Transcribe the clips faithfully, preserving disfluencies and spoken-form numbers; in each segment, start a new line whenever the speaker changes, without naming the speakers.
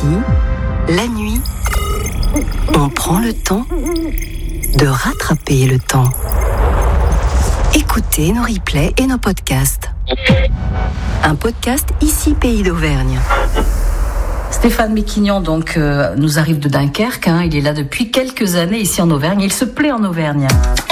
Ici, la nuit, on prend le temps de rattraper le temps. Écoutez nos replays et nos podcasts. Un podcast Ici Pays d'Auvergne.
Stéphane Méquignan donc euh, nous arrive de Dunkerque. Hein, il est là depuis quelques années ici en Auvergne. Il se plaît en Auvergne.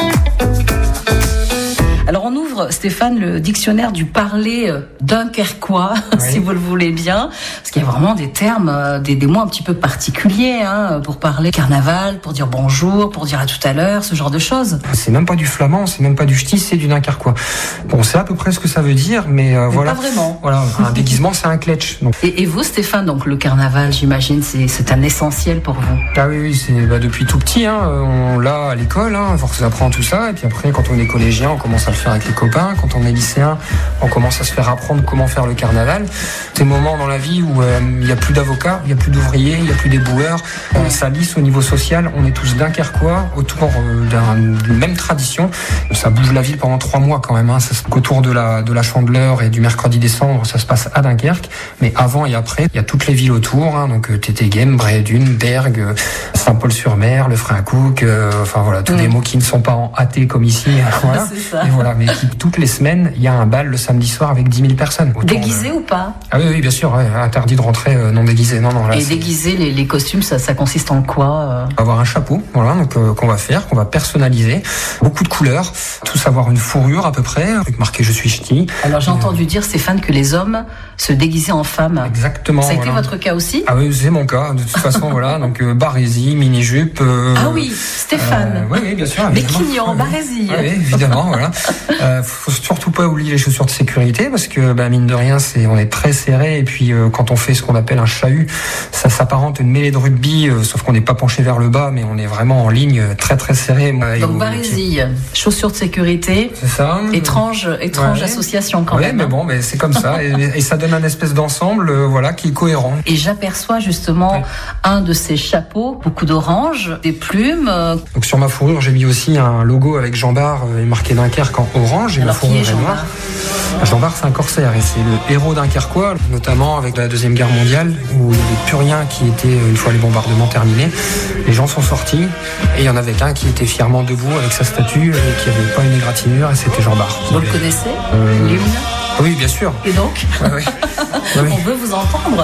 Alors on ouvre, Stéphane, le dictionnaire du parler dunkerquois, oui. Si vous le voulez bien, parce qu'il y a vraiment des termes, des, des mots un petit peu particuliers hein, pour parler carnaval, pour dire bonjour, pour dire à tout à l'heure, ce genre de choses.
C'est même pas du flamand, c'est même pas du ch'ti, c'est du dunkerquois. Bon, c'est à peu près ce que ça veut dire, mais, euh,
mais
voilà.
Pas vraiment.
Voilà, un déguisement, c'est un kletch. Donc.
Et, et vous, Stéphane, donc le carnaval, j'imagine, c'est, c'est un essentiel pour vous.
Ah oui, oui, c'est bah, depuis tout petit, hein, on l'a à l'école, hein, on apprend tout ça, et puis après, quand on est collégien, on commence à le faire avec les copains. Quand on est lycéen, on commence à se faire apprendre comment faire le carnaval. Ces moments dans la vie où euh, il n'y a plus d'avocats, il n'y a plus d'ouvriers, il n'y a plus d'éboueurs, euh, ça lisse au niveau social. On est tous dunkerquois autour euh, d'un, d'une même tradition. Ça bouge la ville pendant trois mois quand même. Hein. Ça, autour de la, de la Chandeleur et du mercredi décembre, ça se passe à Dunkerque. Mais avant et après, il y a toutes les villes autour. Hein, donc Tétéghem, Brédune, Bergues, Saint-Paul-sur-Mer, le Fréancouc. Euh, enfin voilà, tous mmh. les mots qui ne sont pas en athée comme ici. Voilà.
C'est ça.
Et voilà, mais qui, toutes les semaines, il y a un bal le samedi soir avec dix mille personnes.
Déguisé de... ou pas?
Ah oui, oui, bien sûr, ouais, interdit de rentrer euh, non déguisé. Non, non, là,
et
c'est...
déguisé, les, les costumes, ça, ça consiste en quoi euh...
Avoir un chapeau, voilà, donc euh, qu'on va faire, qu'on va personnaliser, beaucoup de couleurs, tous avoir une fourrure à peu près, avec marqué je suis ch'ti.
Alors j'ai euh... entendu dire, Stéphane, que les hommes se déguisaient en femmes.
Exactement.
Ça a
voilà.
été votre cas aussi?
Ah oui, c'est mon cas. De toute façon, voilà, donc euh, barésie, mini jupe. Euh,
ah oui, Stéphane.
Euh, oui, oui, bien sûr.
Méquignan, barésie.
Oui, évidemment, voilà. Euh, faut surtout pas oublier les chaussures de sécurité parce que bah, mine de rien c'est on est très serré et puis euh, quand on fait ce qu'on appelle un chahut ça s'apparente à une mêlée de rugby euh, sauf qu'on n'est pas penché vers le bas mais on est vraiment en ligne euh, très très serré.
Donc barésie, chaussures de sécurité.
C'est ça.
Étrange étrange ouais. association quand
ouais,
même.
Mais bon mais c'est comme ça et, et ça donne un espèce d'ensemble euh, voilà qui est cohérent.
Et j'aperçois justement ouais. un de ces chapeaux, beaucoup d'orange, des plumes. Euh...
Donc sur ma fourrure j'ai mis aussi un logo avec Jean Bart euh, marqué Dunkerque en orange et
alors,
ma fourrure
est
est noire. Jean Bart, c'est un corsaire et c'est le héros dunkerquois, notamment avec la Deuxième Guerre mondiale, où il y avait plus rien qui était, une fois les bombardements terminés, les gens sont sortis et il y en avait qu'un qui était fièrement debout avec sa statue et qui n'avait pas une égratignure et c'était Jean Bart.
Vous le connaissez,
euh...
l'hymne?
Oui, bien sûr.
Et donc
ouais, ouais. Ouais,
on veut vous entendre.